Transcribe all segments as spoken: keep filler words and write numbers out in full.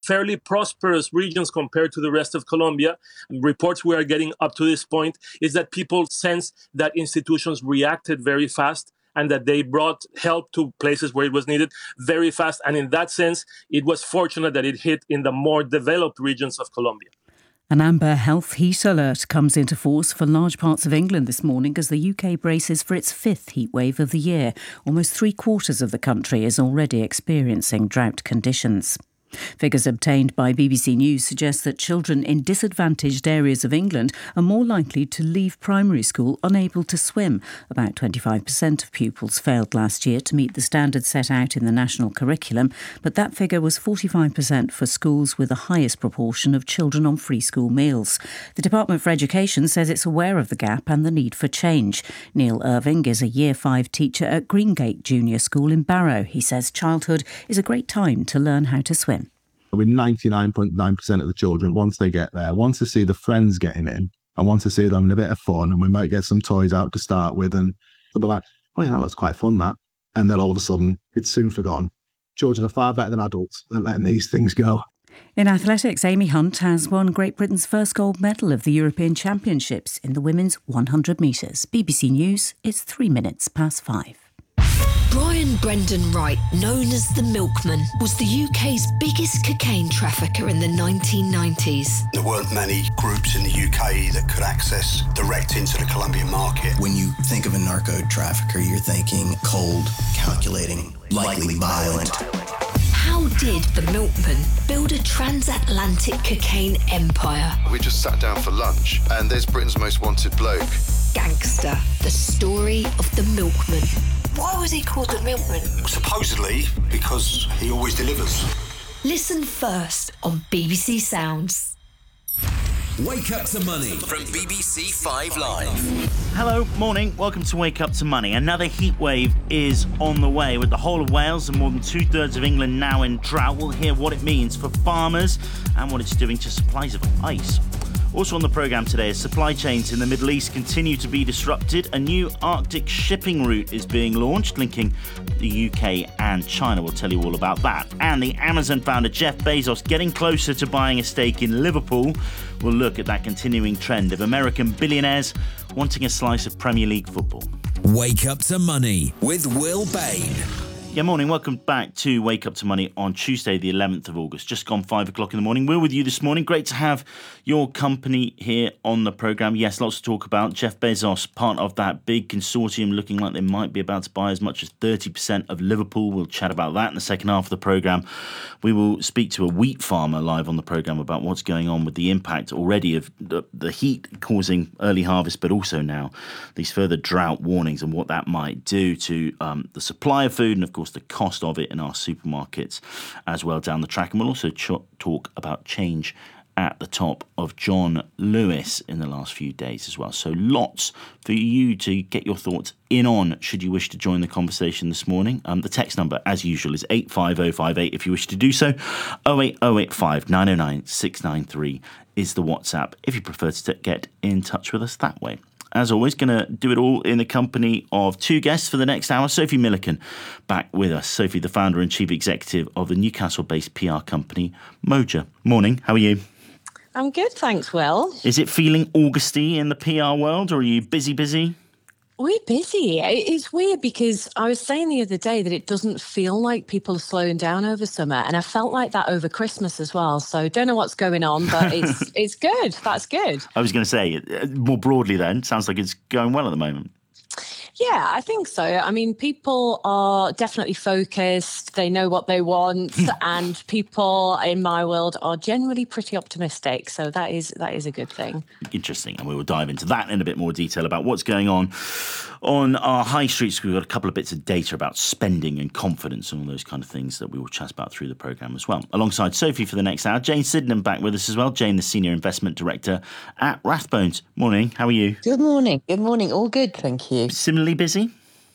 fairly prosperous regions compared to the rest of Colombia. Reports we are getting up to this point is that people sense that institutions reacted very fast and that they brought help to places where it was needed very fast. And in that sense, it was fortunate that it hit in the more developed regions of Colombia. An amber health heat alert comes into force for large parts of England this morning as the U K braces for its fifth heat wave of the year. Almost three quarters of the country is already experiencing drought conditions. Figures obtained by B B C News suggest that children in disadvantaged areas of England are more likely to leave primary school unable to swim. About twenty-five percent of pupils failed last year to meet the standards set out in the national curriculum, but that figure was forty-five percent for schools with the highest proportion of children on free school meals. The Department for Education says it's aware of the gap and the need for change. Neil Irving is a Year five teacher at Greengate Junior School in Barrow. He says childhood is a great time to learn how to swim. With ninety-nine point nine percent of the children, once they get there, want to see the friends getting in and want to see them having a bit of fun, and we might get some toys out to start with, and they'll be like, oh yeah, that was quite fun, that. And then all of a sudden, it's soon forgotten. Children are far better than adults at letting these things go. In athletics, Amy Hunt has won Great Britain's first gold medal of the European Championships in the women's one hundred metres. B B C News, it's three minutes past five. Brian Brendan Wright, known as the Milkman, was the U K's biggest cocaine trafficker in the nineteen nineties. There weren't many groups in the U K that could access direct into the Colombian market. When you think of a narco trafficker, you're thinking cold, calculating, likely violent. How did the Milkman build a transatlantic cocaine empire? We just sat down for lunch, and there's Britain's most wanted bloke. Gangster, the story of the Milkman. Why was he called the Milkman? Supposedly because he always delivers. Listen first on B B C Sounds. Wake Up to Money from B B C Five Live. Hello, morning. Welcome to Wake Up to Money. Another heat wave is on the way with the whole of Wales and more than two-thirds of England now in drought. We'll hear what it means for farmers and what it's doing to supplies of ice. Also on the programme today, as supply chains in the Middle East continue to be disrupted, a new Arctic shipping route is being launched, linking the U K and China. We'll tell you all about that. And the Amazon founder Jeff Bezos getting closer to buying a stake in Liverpool. We'll look at that continuing trend of American billionaires wanting a slice of Premier League football. Wake Up to Money with Will Bain. Yeah, morning. Welcome back to Wake Up to Money on Tuesday, the eleventh of August. Just gone five o'clock in the morning. We're with you this morning. Great to have your company here on the programme. Yes, lots to talk about. Jeff Bezos, part of that big consortium looking like they might be about to buy as much as thirty percent of Liverpool. We'll chat about that in the second half of the programme. We will speak to a wheat farmer live on the programme about what's going on with the impact already of the, the heat causing early harvest, but also now these further drought warnings and what that might do to um, the supply of food and, of course, the cost of it in our supermarkets as well down the track. And we'll also ch- talk about change at the top of John Lewis in the last few days as well. So lots for you to get your thoughts in on should you wish to join the conversation this morning. Um, the text number, as usual, is eight five oh five eight if you wish to do so. oh eight oh eight five nine oh nine six nine three is the WhatsApp if you prefer to get in touch with us that way. As always, going to do it all in the company of two guests for the next hour. Sophie Milliken back with us. Sophie, the founder and chief executive of the Newcastle-based P R company Moja. Morning, how are you? I'm good, thanks, Will. Is it feeling Augusty in the P R world, or are you busy, busy? We're busy. It's weird because I was saying the other day that it doesn't feel like people are slowing down over summer, and I felt like that over Christmas as well. So don't know what's going on, but it's it's good. That's good. I was going to say, more broadly then, sounds like it's going well at the moment. Yeah, I think so. I mean, people are definitely focused. They know what they want, and people in my world are generally pretty optimistic. So that is that is a good thing. Interesting, and we will dive into that in a bit more detail about what's going on on our high streets. We've got a couple of bits of data about spending and confidence and all those kind of things that we will chat about through the programme as well. Alongside Sophie for the next hour, Jane Sydenham back with us as well. Jane, the Senior Investment Director at Rathbones. Morning, how are you? Good morning. Good morning. All good, thank you. Similarly busy?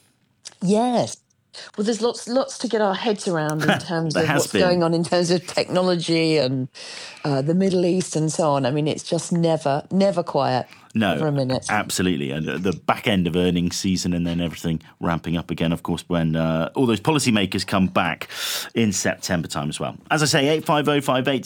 Yes. Well, there's lots lots to get our heads around in terms of what's been. going on in terms of technology and uh, the Middle East and so on. I mean, it's just never, never quiet. No, for a minute. Absolutely. And the back end of earnings season and then everything ramping up again, of course, when uh, all those policymakers come back in September time as well. As I say, eight five oh five eight